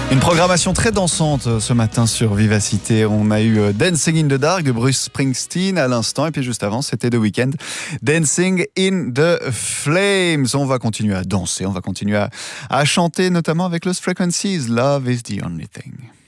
Une programmation très dansante ce matin sur Vivacité. On a eu Dancing in the Dark de Bruce Springsteen à l'instant. Et puis juste avant, c'était The Weeknd, Dancing in the Flames. On va continuer à danser, on va continuer à chanter, notamment avec Lost Frequencies, Love is the Only Thing.